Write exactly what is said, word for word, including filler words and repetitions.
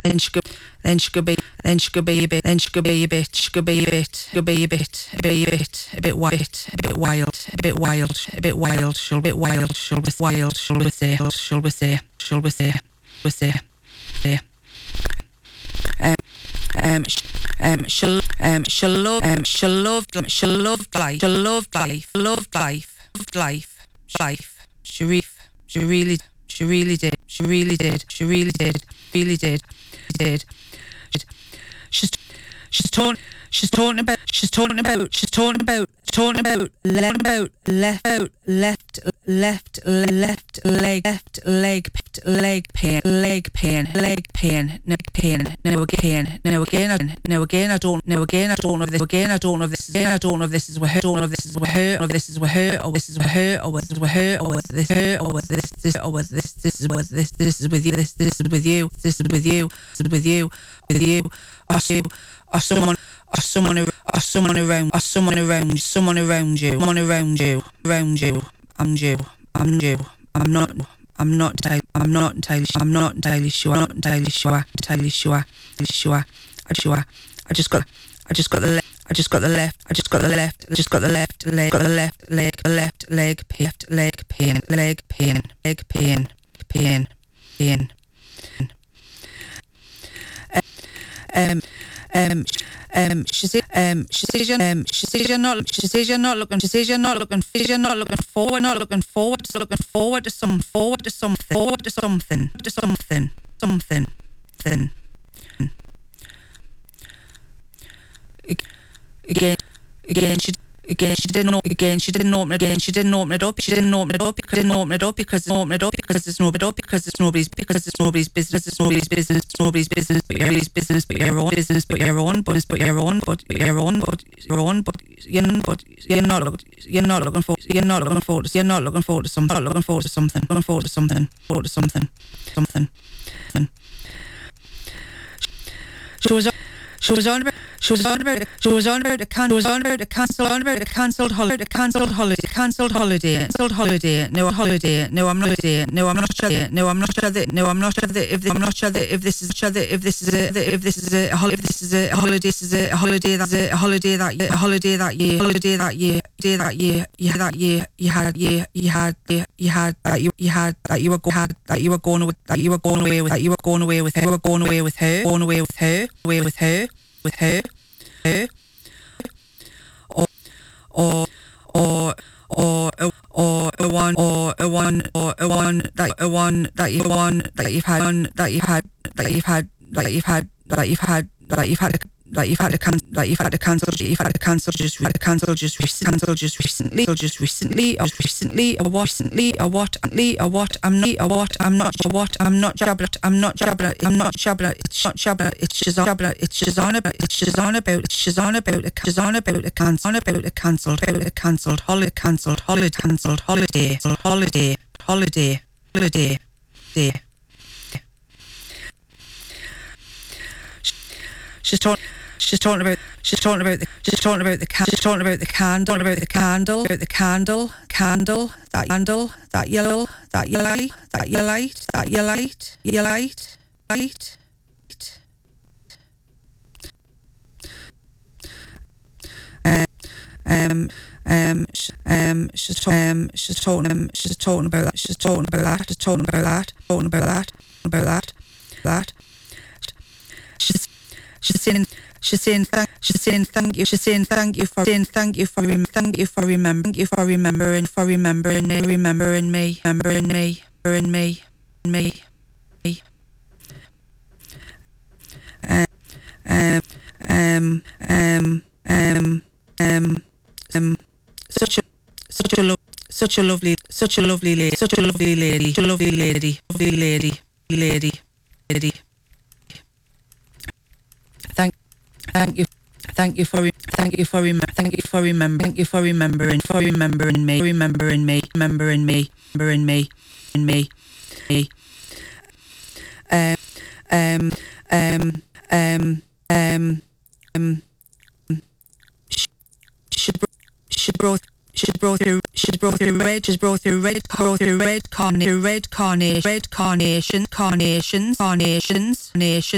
then she could, then she could be, then she could be a bit, then she could be a bit, she could be a bit, could be a bit, a bit, a bit, a bit wild, a bit wild, a bit wild, a bit wild, she'll bit wild, she'll be wild, she'll be there, she'll be there, she'll be there, be there, there. Um, um, sh- um, she'll, um, she'll love, um, she'll love, she'll love life, she'll love life, loved life, loved life, life. She re- she really, she really did, she really did, she really did, really did, did. She's, she's talking, she's talking about, she's talking about, she's talking about, talking about, left about, left out, left, left, left leg, left leg, leg pain, leg pain, leg pain, no pain, no again, no again, no again. I don't, no again. I don't know if this again. I don't know if this is again. I don't know if this is with her. I don't know if this is with her, or if this is with her, or this is with her, or this is with her, or was this her, or was this this, or was this this is was this this is with you. This this is with you. This is with you. This is with you. With you, or you, or someone. Or someone, or someone around, or someone around, someone around you, someone around you, around you. I'm you, I'm you. I'm not, I'm not entirely, I'm not entirely, I'm not entirely sure, I'm not entirely sure, entirely sure, sure. I sure, I just got, I just got the left, I just got the left, I just got the left, I just got the left leg, got the left leg, left leg, left leg pain, leg pain, leg pain, pain, pain. Um, um. Um, she said, um, she says you're, um, she says you're not, she says you're not looking, she says you're not looking, she says you're not looking forward, not looking forward, to looking forward to some, forward to something, forward to something, to something, something, thing. Again, again, she. Again, she didn't open. Again, she didn't open it. Again, she didn't open it up. She didn't open it up because didn't open it up because open it up because it's nobody up because it's nobody's because it's nobody's business. It's nobody's business. It's nobody's business. But your business. But your own business. But your own. But but your own. But your own. But your own. But you're but you're not looking. You're not looking for. You're not looking forward. You're not looking forward to something. Not looking forward to something. Looking forward to something. Forward to something. Something. She was. She was on about. She was on about. She was on about. She was on about a cancelled. On about a cancelled holiday. A cancelled holiday. Cancelled holiday. Cancelled holiday. No holiday. No, I'm not there. No, I'm not sure. That, no, I'm not sure that. No, I'm not sure that. If I'm not sure that if this is sure that if this is a if this is a if this is a holiday. This is a holiday. That's a holiday that year. A holiday that year. Holiday that year. Day that year. You had that year. You had year. You had you had that you you had that you were go, had that you were going with that you were going away with that you were going away with her. You were going away with her. Going away with her. Away with her. With her, her, or or or or or a one or a one or a one that a one that you one that you've had one that you've had that you've had that you've had that you've had that you've had that you've had to cancel that you've had to cancel you've had to cancel just had to cancel just cancel just recently or just recently or recently or what recently or what or what I'm not or what I'm not what I'm not jabbering I'm not jabbering I'm not jabbering it's not jabbering it's just on about it's just on about it's just on about it's just on about it's just on about a cancel on about a cancelled about a cancelled holiday cancelled holiday cancelled holiday holiday holiday holiday day. She's talking. She's talking about. She's talking about the. She's talking about the. She's talking about the candle. About the candle. About the candle. Candle. That candle. That yellow. That you light. That you light. That you light. You light. Light. Um. Um. Um. Um. She's talking. Um. She's talking. Um. She's talking about that. She's talking about that. She's talking about that. Talking about that. About that. That. She's. She's saying, she's saying, thank, she's saying, thank you. She's saying, thank you for saying, thank you for, rem- thank you for remembering, thank you for remembering, for remembering me, remembering me, remembering me, remembering me, me, me. Um, um, um, um, um, um, um, such a, such a, lo- such a lovely, such a lovely lady, such a lovely lady, such a lovely lady, lovely lady, lady, lady. Thank, thank you, thank you for, thank you for, rem- thank you for remembering, thank you for remembering, for remembering me, remembering me, remembering me, remembering me, and me, me. Um, um, um, um, um, um. She, she brought, she brought her, she brought her red, she brought her red, brought her red carnation, red carnation, red carnation, carnations, carnations, carnations.